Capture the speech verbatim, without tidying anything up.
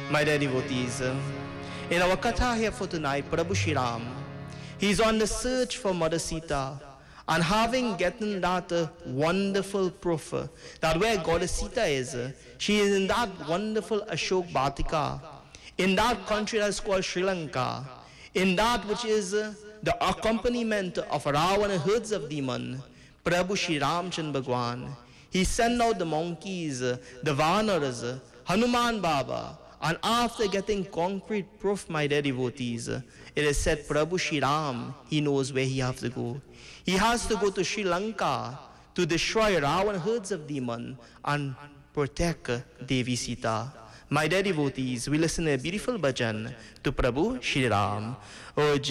My dear devotees, in our katha here for tonight, Prabhu Shri Ram, he is on the search for Mother Sita, and having gotten that uh, wonderful proof uh, that where Goddess Sita is, uh, she is in that wonderful Ashok Batika, in that country that is called Sri Lanka, in that which is uh, the accompaniment of Ravana herds of demon, Prabhu Shri Ramchandra Bhagwan, he sent out the monkeys, uh, the Vanaras, uh, Hanuman Baba, and after getting concrete proof, my dear devotees, it is said Prabhu Shri Ram, he knows where he has to go. He has to go to Sri Lanka to destroy Ravan herds of demon and protect Devi Sita. My dear devotees, we listen to a beautiful bhajan to Prabhu Shri Ram. Oh,